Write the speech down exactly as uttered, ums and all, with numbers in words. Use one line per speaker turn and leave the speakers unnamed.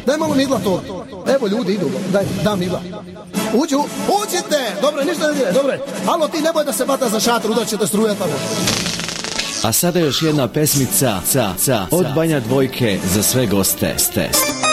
Daj malo migla to. Evo ljudi idu, daj, da migla. Uđu, uđite! Dobro, ništa ne dire, dobro. Alo, ti nemoj da se bata za šator, udat ćete struje tamo.
A sada još jedna pesmica ca, ca, od Banja Dvojke za sve goste. Ste.